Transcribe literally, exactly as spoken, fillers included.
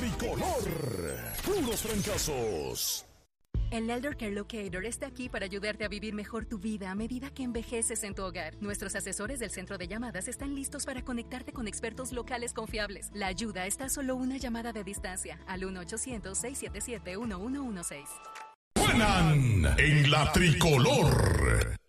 tricolor. Puros fracasos. El Elder Care Locator está aquí para ayudarte a vivir mejor tu vida a medida que envejeces en tu hogar. Nuestros asesores del centro de llamadas están listos para conectarte con expertos locales confiables. La ayuda está a solo una llamada de distancia al uno ochocientos, seis siete siete, uno uno uno seis. Suenan en la tricolor.